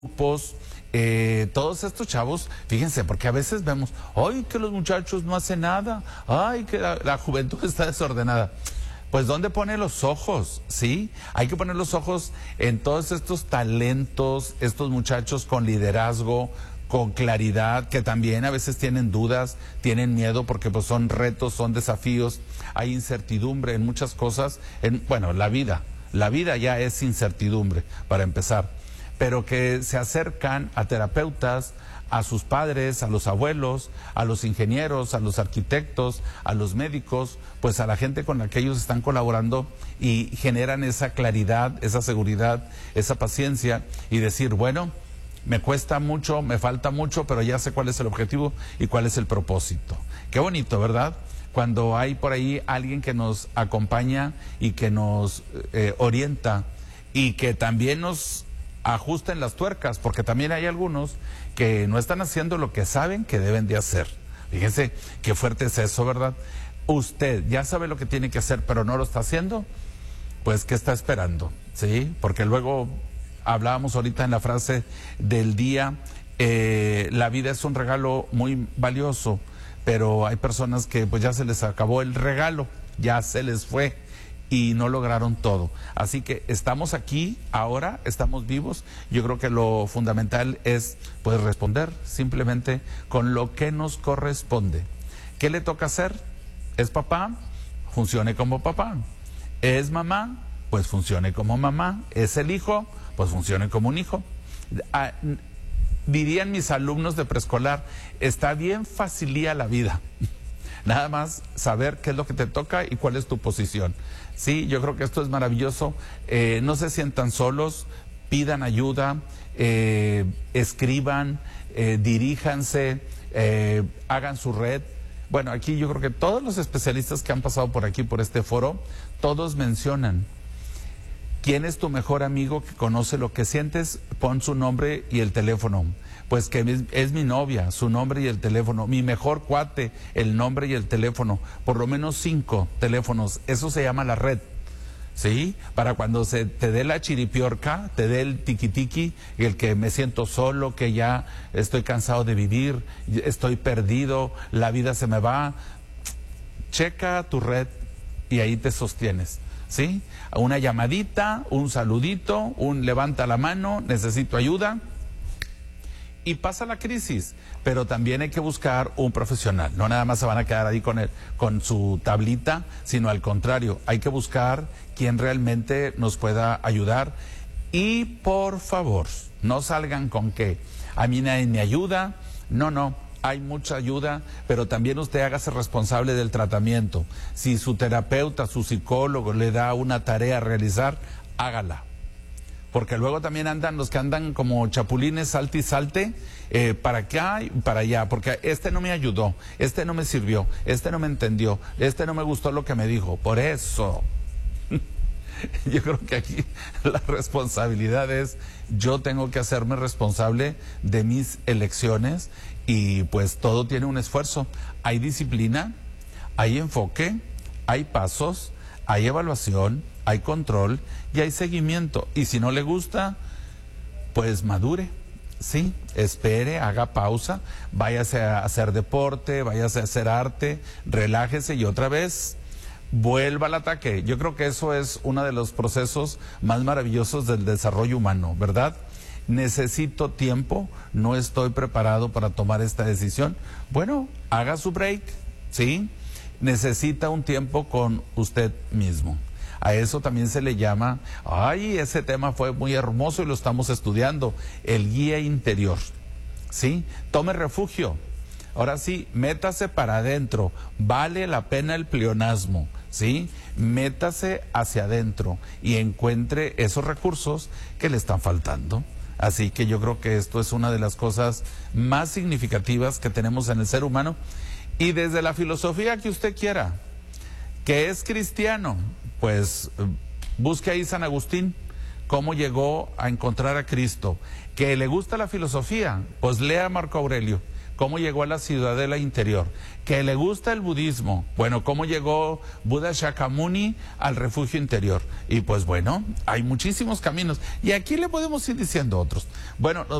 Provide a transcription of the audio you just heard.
grupos, todos estos chavos, fíjense, porque a veces vemos, ay, que los muchachos no hacen nada, ay, que la juventud está desordenada. Pues ¿dónde pone los ojos? ¿Sí? Hay que poner los ojos en todos estos talentos, estos muchachos con liderazgo, con claridad, que también a veces tienen dudas, tienen miedo, porque pues son retos, son desafíos, hay incertidumbre en muchas cosas. Bueno, la vida ya es incertidumbre, para empezar, pero que se acercan a terapeutas, a sus padres, a los abuelos, a los ingenieros, a los arquitectos, a los médicos, pues a la gente con la que ellos están colaborando, y generan esa claridad, esa seguridad, esa paciencia, y decir, bueno, me cuesta mucho, me falta mucho, pero ya sé cuál es el objetivo y cuál es el propósito. Qué bonito, ¿verdad? Cuando hay por ahí alguien que nos acompaña y que nos orienta, y que también nos ajusten las tuercas, porque también hay algunos que no están haciendo lo que saben que deben de hacer. Fíjense qué fuerte es eso, ¿verdad? Usted ya sabe lo que tiene que hacer, pero no lo está haciendo, pues ¿qué está esperando? ¿Sí? Porque luego hablábamos ahorita en la frase del día, la vida es un regalo muy valioso, pero hay personas que pues ya se les acabó el regalo, ya se les fue, y no lograron todo. Así que estamos aquí ahora, estamos vivos. Yo creo que lo fundamental es pues responder simplemente con lo que nos corresponde. ¿Qué le toca hacer? ¿Es papá? Funcione como papá. ¿Es mamá? Pues funcione como mamá. ¿Es el hijo? Pues funcione como un hijo. Dirían mis alumnos de preescolar, está bien facilía la vida. Nada más saber qué es lo que te toca y cuál es tu posición. Sí, yo creo que esto es maravilloso. No se sientan solos, pidan ayuda, escriban, diríjanse, hagan su red. Bueno, aquí yo creo que todos los especialistas que han pasado por aquí, por este foro, todos mencionan: ¿quién es tu mejor amigo que conoce lo que sientes? Pon su nombre y el teléfono. Pues que es mi novia, su nombre y el teléfono. Mi mejor cuate, el nombre y el teléfono. Por lo menos 5 teléfonos. Eso se llama la red. ¿Sí? Para cuando se te dé la chiripiorca, te dé el tiquitiqui, el que me siento solo, que ya estoy cansado de vivir, estoy perdido, la vida se me va. Checa tu red y ahí te sostienes. ¿Sí? Una llamadita, un saludito, un levanta la mano, necesito ayuda, y pasa la crisis. Pero también hay que buscar un profesional. No nada más se van a quedar ahí con su tablita, sino al contrario, hay que buscar quien realmente nos pueda ayudar. Y por favor, no salgan con que a mí nadie me ayuda. No. Hay mucha ayuda, pero también usted hágase responsable del tratamiento. Si su terapeuta, su psicólogo le da una tarea a realizar, hágala. Porque luego también andan los que andan como chapulines, salte y salte, para acá y para allá, porque este no me ayudó, este no me sirvió, este no me entendió, este no me gustó lo que me dijo. Por eso, yo creo que aquí la responsabilidad es, yo tengo que hacerme responsable de mis elecciones, y pues todo tiene un esfuerzo. Hay disciplina, hay enfoque, hay pasos, hay evaluación, hay control y hay seguimiento. Y si no le gusta, pues madure, sí, espere, haga pausa, váyase a hacer deporte, váyase a hacer arte, relájese y otra vez vuelva al ataque. Yo creo que eso es uno de los procesos más maravillosos del desarrollo humano, ¿verdad? Necesito tiempo, no estoy preparado para tomar esta decisión. Bueno, haga su break, ¿sí? Necesita un tiempo con usted mismo. A eso también se le llama, ese tema fue muy hermoso y lo estamos estudiando, el guía interior, ¿sí? Tome refugio. Ahora sí, métase para adentro, vale la pena el pleonasmo, ¿sí? Métase hacia adentro y encuentre esos recursos que le están faltando. Así que yo creo que esto es una de las cosas más significativas que tenemos en el ser humano. Y desde la filosofía que usted quiera, que es cristiano, pues busque ahí San Agustín, cómo llegó a encontrar a Cristo. Que le gusta la filosofía, pues lea a Marco Aurelio, ¿cómo llegó a la Ciudadela Interior? Que le gusta el budismo, bueno, ¿cómo llegó Buda Shakyamuni al refugio interior? Y pues bueno, hay muchísimos caminos. Y aquí le podemos ir diciendo otros. Bueno,